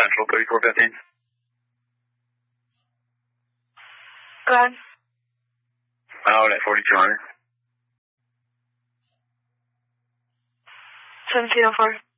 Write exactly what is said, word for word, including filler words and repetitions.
Central thirty-four fifteen. Go ahead. Out at forty-two hundred. seventeen oh four.